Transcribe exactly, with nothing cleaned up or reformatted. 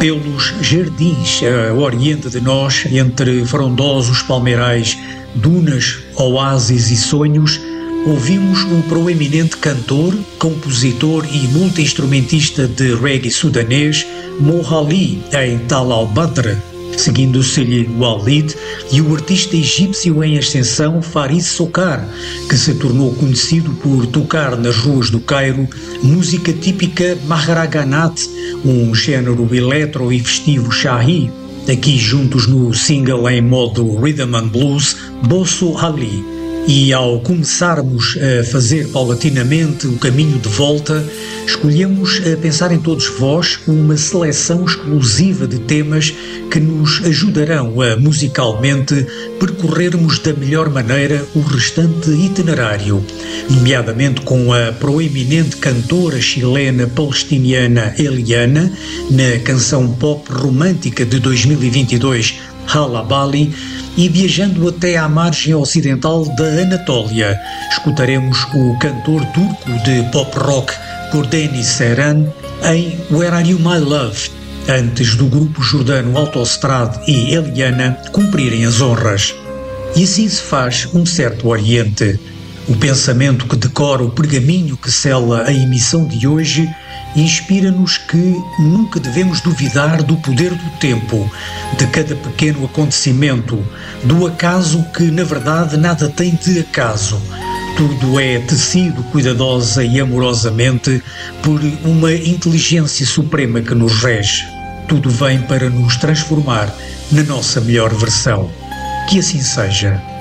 Pelos jardins a oriente de nós, entre frondosos palmeirais, dunas, oásis e sonhos, ouvimos o proeminente cantor, compositor e multi-instrumentista de reggae sudanês Moh-Ali em Tal al-Badr, seguindo-se-lhe Walid e o artista egípcio em ascensão Farid Sokar, que se tornou conhecido por tocar nas ruas do Cairo música típica Mahraganat, um género eletro e festivo shahi, aqui juntos no single em modo Rhythm and Blues Bosso Ali. E ao começarmos a fazer paulatinamente o caminho de volta, escolhemos a pensar em todos vós uma seleção exclusiva de temas que nos ajudarão a musicalmente percorrermos da melhor maneira o restante itinerário, nomeadamente com a proeminente cantora chilena palestiniana Eliana, na canção pop romântica de dois mil e vinte e dois Hala Bali, e viajando até à margem ocidental da Anatólia, escutaremos o cantor turco de pop-rock Kordeni Ceyran em Where Are You My Love, antes do grupo jordano Autostrade e Eliana cumprirem as honras. E assim se faz um certo Oriente. O pensamento que decora o pergaminho que sela a emissão de hoje inspira-nos que nunca devemos duvidar do poder do tempo, de cada pequeno acontecimento, do acaso que, na verdade, nada tem de acaso. Tudo é tecido cuidadosa e amorosamente por uma inteligência suprema que nos rege. Tudo vem para nos transformar na nossa melhor versão. Que assim seja.